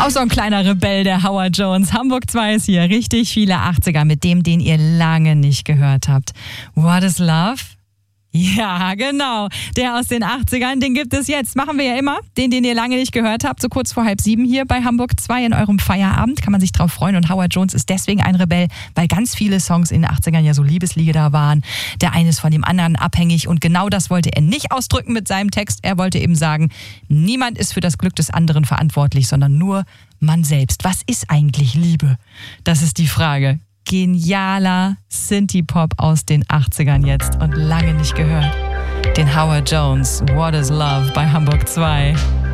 Auch so ein kleiner Rebell, der Howard Jones. Hamburg 2 ist hier. Richtig viele 80er mit dem, den ihr lange nicht gehört habt. What is Love? Ja, genau. Der aus den 80ern, den gibt es jetzt. Machen wir ja immer. Den ihr lange nicht gehört habt. So kurz vor 6:30 hier bei Hamburg 2 in eurem Feierabend. Kann man sich drauf freuen. Und Howard Jones ist deswegen ein Rebell, weil ganz viele Songs in den 80ern ja so Liebeslieder waren. Der eine ist von dem anderen abhängig. Und genau das wollte er nicht ausdrücken mit seinem Text. Er wollte eben sagen, niemand ist für das Glück des anderen verantwortlich, sondern nur man selbst. Was ist eigentlich Liebe? Das ist die Frage. Genialer Synthie-Pop aus den 80ern jetzt und lange nicht gehört. Den Howard Jones, What is Love bei Hamburg 2.